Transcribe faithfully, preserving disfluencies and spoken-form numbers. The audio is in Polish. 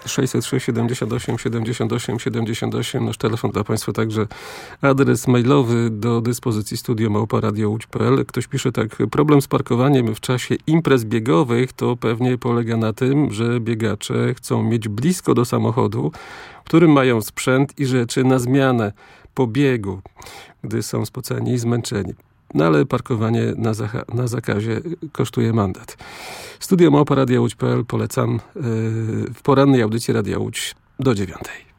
sześćset sześć siedemdziesiąt osiem siedemdziesiąt osiem siedemdziesiąt osiem. Nasz telefon dla Państwa, także adres mailowy do dyspozycji studio małpa radio łódź kropka p l. Ktoś pisze tak: problem z parkowaniem w czasie imprez biegowych to pewnie polega na tym, że biegacze chcą mieć blisko do samochodu, w którym mają sprzęt i rzeczy na zmianę po biegu, gdy są spoceni i zmęczeni. No ale parkowanie na, zaka- na zakazie kosztuje mandat. Studio małpa radio łódź kropka p l polecam yy, w porannej audycji Radia Łódź do dziewiątej.